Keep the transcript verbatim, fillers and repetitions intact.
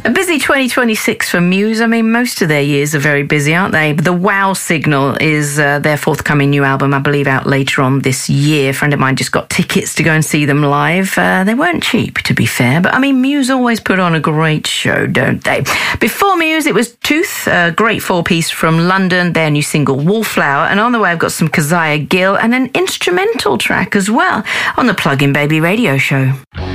A busy twenty twenty-six for Muse. I mean, most of their years are very busy, aren't they? The Wow Signal is uh, their forthcoming new album, I believe, out later on this year. A friend of mine just got tickets to go and see them live. Uh, they weren't cheap, to be fair, but I mean, Muse always put on a great show, don't they? Before Muse, it was Tooth, a great four-piece from London, their new single, Wallflower. And on the way, I've got some Keziah Gill and an instrumental track as well on the Plug-in Baby radio show.